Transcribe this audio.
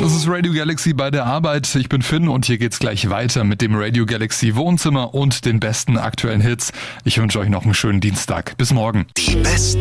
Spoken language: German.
Das ist Radio Galaxy bei der Arbeit. Ich bin Finn und hier geht's gleich weiter mit dem Radio Galaxy Wohnzimmer und den besten aktuellen Hits. Ich wünsche euch noch einen schönen Dienstag. Bis morgen. Die besten